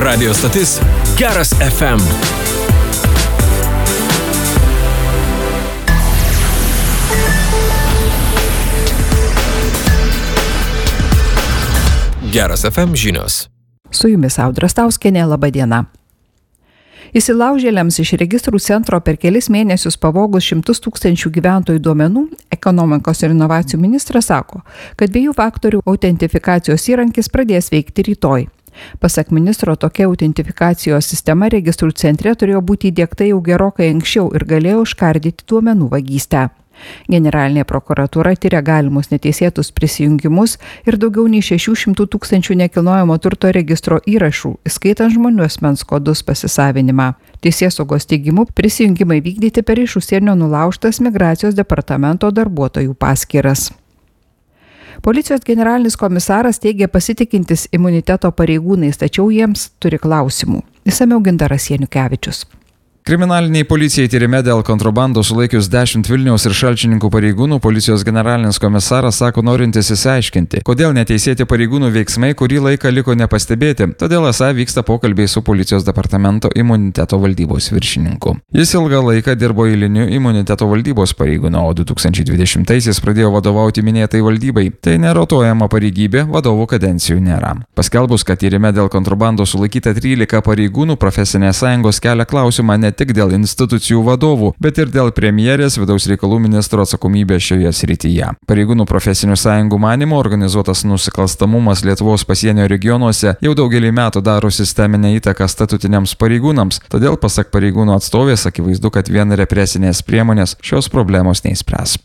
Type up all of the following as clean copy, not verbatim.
Radio stotis Geras FM. Geras FM žinios. Su jumis Audra Stauskienė, laba diena. Įsilaužėliams iš registrų centro per kelis mėnesius pavogus 100 000 gyventojų duomenų, ekonomikos ir inovacijų ministras sako, kad 2 faktorių autentifikacijos įrankis pradės veikti rytoj. Pasak ministro, tokia autentifikacijos sistema registrų centre turėjo būti įdiegta jau gerokai anksčiau ir galėjo užkardyti duomenų vagystę. Generalinė prokuratūra tyria galimus neteisėtus prisijungimus ir daugiau nei 600 000 nekilnojamo turto registro įrašų, įskaitant žmonių asmens kodus pasisavinimą. Teisėsaugos teigimu prisijungimai vykdyti per iš užsienio nulaužtas migracijos departamento darbuotojų paskyras. Policijos generalinis komisaras teigia pasitikintis imuniteto pareigūnais, tačiau jiems turi klausimų. Išsamiau Gintaras Janukevičius. Kriminaliniai policijai tyrime dėl kontrabandos sulaikius 10 Vilniaus ir Šalčininkų pareigūnų, policijos generalinis komisaras sako norintis įsiaiškinti, kodėl neteisėti pareigūnų veiksmai kurį laiką liko nepastebėti, todėl esą vyksta pokalbiai su policijos departamento imuniteto valdybos viršininku. Jis ilgą laiką dirbo eiliniu imuniteto valdybos pareigūnu, o 2020-aisiais pradėjo vadovauti minėtai valdybai. Tai nerotuojama pareigybė, vadovų kadencijų nėra. Paskelbus, kad tyrime dėl kontrabandos sulaikyta 13 pareigūnų, profesinės sąjungos kelia klausimą ne tik dėl institucijų vadovų, bet ir dėl premjerės vidaus reikalų ministro atsakomybės šioje srityje. Pareigūnų profesinių sąjungų manymu organizuotas nusikalstamumas Lietuvos pasienio regionuose jau daugelį metų daro sisteminę įtaką statutiniams pareigūnams, todėl pasak pareigūnų atstovės akivaizdu, kad vien represinės priemonės šios problemos neįspręs.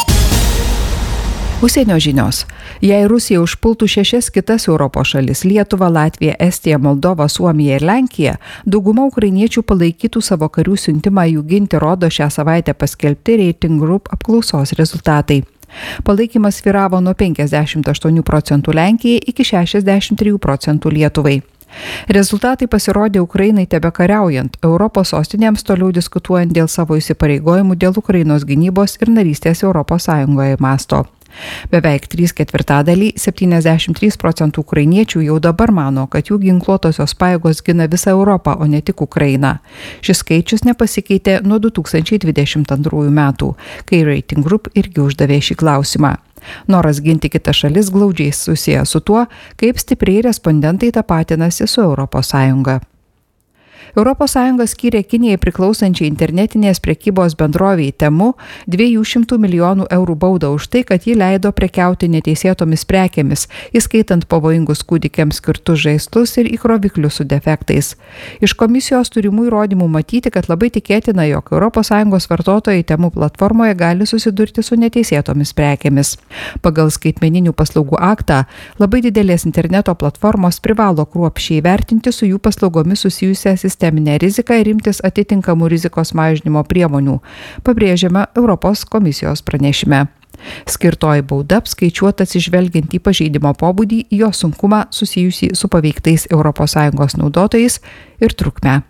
Užsienio žinios. Jei Rusija užpultų 6 kitas Europos šalis – Lietuvą, Latviją, Estiją, Moldovą, Suomiją ir Lenkiją, dauguma ukrainiečių palaikytų savo karių siuntimą jų ginti, rodo šią savaitę paskelbti Rating Group apklausos rezultatai. Palaikymas svyravo nuo 58% Lenkijai iki 63% Lietuvai. Rezultatai pasirodė Ukrainai tebekariaujant, Europos sostinėms toliau diskutuojant dėl savo įsipareigojimų dėl Ukrainos gynybos ir narystės Europos Sąjungoje masto. Beveik 3/4, 73% ukrainiečių jau dabar mano, kad jų ginkluotosios pajėgos gina visą Europą, o ne tik Ukrainą. Šis skaičius nepasikeitė nuo 2022 metų, kai Rating Group irgi uždavė šį klausimą. Noras ginti kitas šalis glaudžiai susijęs su tuo, kaip stipriai respondentai tapatinasi su Europos Sąjunga. Europos Sąjunga skyrė Kinijai priklausančiai internetinės prekybos bendrovei Temu 200 milijonų eurų baudą už tai, kad ji leido prekiauti neteisėtomis prekėmis, įskaitant pavojingus kūdikiams skirtus žaislus ir įkroviklius su defektais. Iš komisijos turimų įrodymų matyti, kad labai tikėtina, jog Europos Sąjungos vartotojai Temu platformoje gali susidurti su neteisėtomis prekėmis. Pagal skaitmeninių paslaugų aktą, labai didelės interneto platformos privalo kruopščiai įvertinti su jų paslaugomis susijusią sisteminę riziką ir imtis atitinkamų rizikos mažinimo priemonių, pabrėžiama Europos komisijos pranešime. Skirtoji bauda apskaičiuota atsižvelgiant į pažeidimo pobūdį, jo sunkumą susijusį su paveiktais ES naudotojais ir trukmę.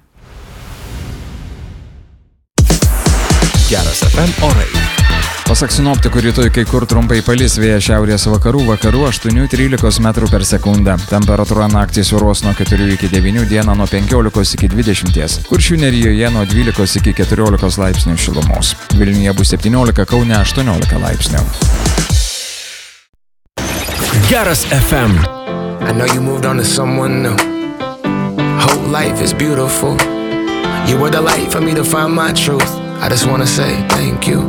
Geras FM orai. Pasak sinoptikų, rytoj kai kur trumpai palis, vėjas šiaurės vakarų 8–13 metrų per sekundę. Temperatūra naktį svyruos nuo 4 iki 9, dieną nuo 15 iki 20. Kuršių nerijoje nuo 12 iki 14 laipsnių šilumos. Vilniuje bus 17, Kaune 18 laipsnių. Geras FM. I know you moved on to someone new. Whole life is beautiful. You were the light for me to find my truth. I just wanna say thank you.